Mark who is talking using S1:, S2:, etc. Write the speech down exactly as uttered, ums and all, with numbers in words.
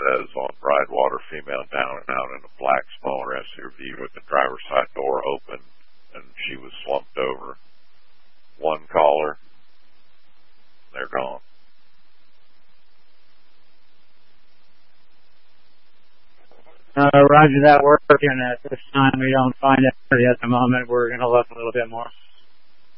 S1: says on Bridgewater, female down and out in a black smaller S U V with the driver's side door open, and she was slumped over. One caller, they're gone.
S2: Uh, roger that, working at this time. We don't find it at the moment. We're going to look a little bit more.